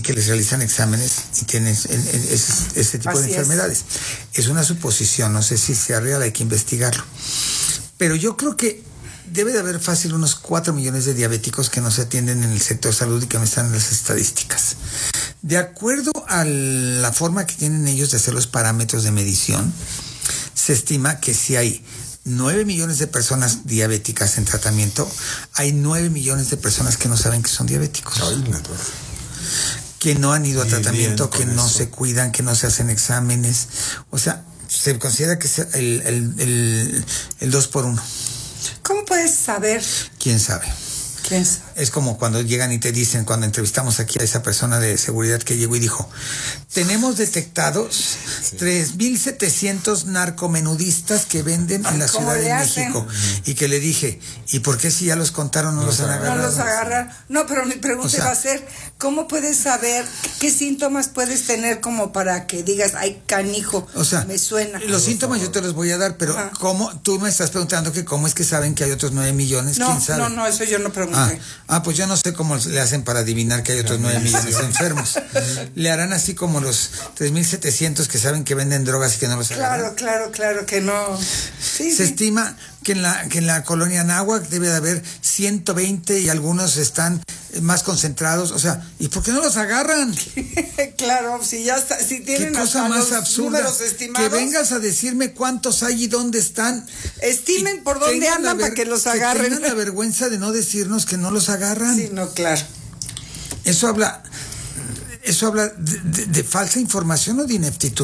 que les realizan exámenes y tienen ese tipo de enfermedades. Es una suposición, no sé si sea real, hay que investigarlo. Pero yo creo que debe de haber fácil unos 4 millones de diabéticos que no se atienden en el sector salud y que no están en las estadísticas. De acuerdo a la forma que tienen ellos de hacer los parámetros de medición, se estima que si hay 9 millones de personas diabéticas en tratamiento, hay 9 millones de personas que no saben que son diabéticos. Que no han ido a tratamiento, que no se cuidan, que no se hacen exámenes. O sea, se considera que es el 2 por 1. ¿Cómo puedes saber? ¿Quién sabe? Es como cuando llegan y te dicen, cuando entrevistamos aquí a esa persona de seguridad que llegó y dijo, tenemos detectados 3,700 narcomenudistas que venden en la Ciudad de México. Y que le dije, ¿y por qué si ya los contaron no los han agarrado? No los agarran. No, pero mi pregunta va a ser, ¿cómo puedes saber qué síntomas puedes tener como para que digas, ay, canijo, me suena? Los síntomas yo te los voy a dar, pero ¿cómo? Tú me estás preguntando que cómo es que saben que hay otros 9 millones. ¿Quién sabe? No, eso yo no pregunté. Pues yo no sé cómo le hacen para adivinar que hay otros 9 millones de enfermos. Le harán así como los 3,700 que saben que venden drogas y que no los agarran. Claro que no. Se estima que en la colonia Anáhuac debe de haber 120 y algunos están más concentrados. O sea, ¿y por qué no los agarran? Claro, si ya está, si tienen qué cosa más absurda, números estimados. Que vengas a decirme cuántos hay y dónde están. Estimen por dónde andan para que los agarren. Que tengan la vergüenza de no decirnos que no los agarran. Sí, no, claro. Eso habla de falsa información o de ineptitud.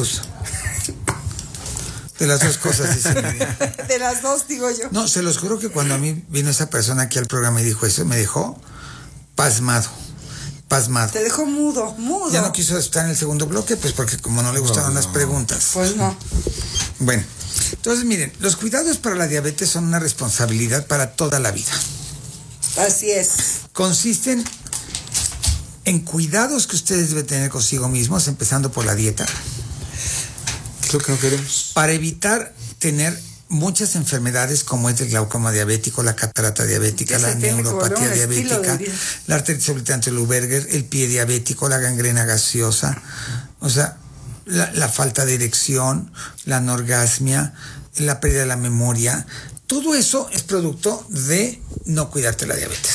De las dos cosas, dice. De las dos, digo yo. No, se los juro que cuando a mí vino esa persona aquí al programa y dijo eso, me dejó pasmado. Te dejó mudo. Ya no quiso estar en el segundo bloque, pues porque como no le gustaron las preguntas. Pues no. Bueno, entonces miren, los cuidados para la diabetes son una responsabilidad para toda la vida. Así es. Consisten en cuidados que ustedes deben tener consigo mismos, empezando por la dieta. Es lo que no queremos. Para evitar tener muchas enfermedades como es el glaucoma diabético, la catarata diabética, la neuropatía diabética, la artritis obliterante Lou-Berger, el pie diabético, la gangrena gaseosa, o sea, la falta de erección, la anorgasmia, la pérdida de la memoria. Todo eso es producto de no cuidarte la diabetes.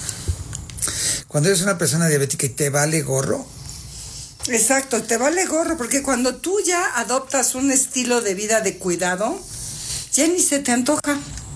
Cuando eres una persona diabética y te vale gorro. Exacto, te vale gorro, porque cuando tú ya adoptas un estilo de vida de cuidado, ya ni se te antoja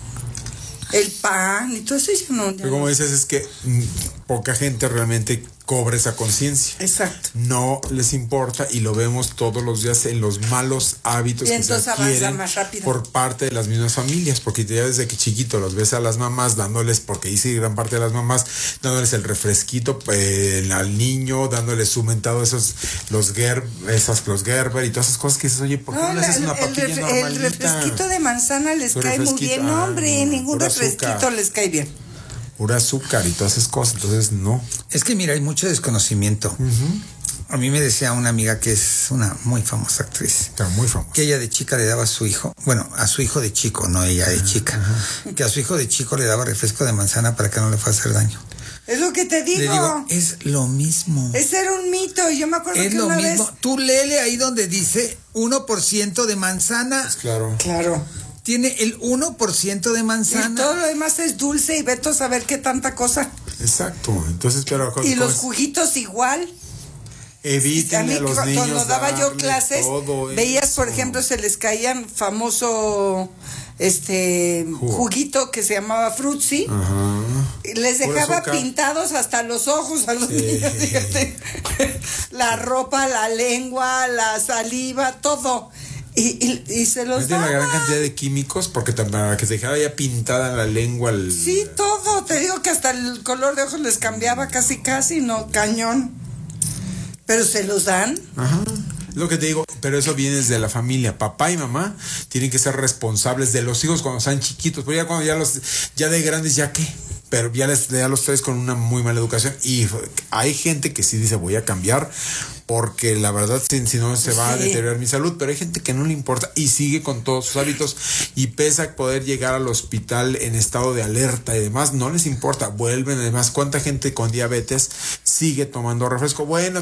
el pan y todo eso. Ya no. Pero como dices, es que poca gente realmente cobra esa conciencia. Exacto. No les importa y lo vemos todos los días en los malos hábitos que se adquieren por parte de las mismas familias, porque ya desde que chiquito los ves a las mamás dándoles, porque dice gran parte de las mamás, dándoles el refresquito al niño, dándoles sumentado los Gerber y todas esas cosas que dices, oye, ¿por qué no le haces una papilla normalita? El refresquito de manzana les cae muy bien. No, hombre, ningún refresquito azúcar les cae bien. Pura azúcar y todas esas cosas, entonces no. Es que mira, hay mucho desconocimiento. A mí me decía una amiga que es una muy famosa actriz. Muy famosa. Que ella de chica le daba a su hijo, a su hijo de chico, no ella de chica, que a su hijo de chico le daba refresco de manzana para que no le fuera a hacer daño. Es lo que te digo. Le digo, es lo mismo. Ese era un mito, yo me acuerdo que una vez... Es lo mismo. Tú léele ahí donde dice 1% de manzana. Pues claro. Tiene el 1% de manzana. Y todo lo demás es dulce y vete a saber qué tanta cosa. Exacto. Entonces, claro. Y los juguitos igual. Eviten a los niños. Cuando daba yo clases, veías, por ejemplo, se les caían famoso juguito que se llamaba Frutzi. Les dejaba pintados hasta los ojos a los niños, fíjate. La ropa, la lengua, la saliva, todo. Y se los daba. Tiene una gran cantidad de químicos, porque para que se dejara ya pintada la lengua. Sí, todo. Te digo que hasta el color de ojos les cambiaba casi, no, cañón. Pero se los dan. Lo que te digo, pero eso viene desde la familia. Papá y mamá tienen que ser responsables de los hijos cuando están chiquitos. Pero ya cuando ya de grandes, ¿ya qué? Pero ya los traes con una muy mala educación. Y hay gente que sí dice, voy a cambiar, porque la verdad, si no se va a deteriorar mi salud. Pero hay gente que no le importa y sigue con todos sus hábitos. Y pese a poder llegar al hospital en estado de alerta y demás, no les importa. Vuelven, además, ¿cuánta gente con diabetes sigue tomando refresco? Bueno,